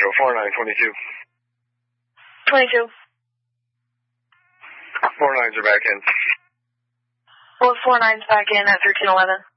Echo 4922. 22. 49s are back in. Well, 49's back in at 1311.